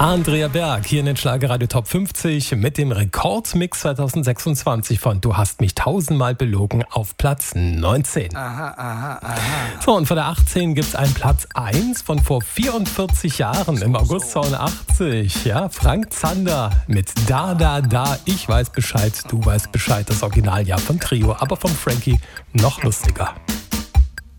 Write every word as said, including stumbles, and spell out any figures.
Andrea Berg hier in den Schlagerradio Top fünfzig mit dem Rekordmix zwanzig sechsundzwanzig von Du hast mich tausendmal belogen auf Platz neunzehn. Aha, aha, aha. So, und von der achtzehn gibt es einen Platz eins von vor vierundvierzig Jahren, im August zweiundachtzig. Ja, Frank Zander mit Da, Da, Da, ich weiß Bescheid, du weißt Bescheid, das Originaljahr von Trio, aber von Frankie noch lustiger.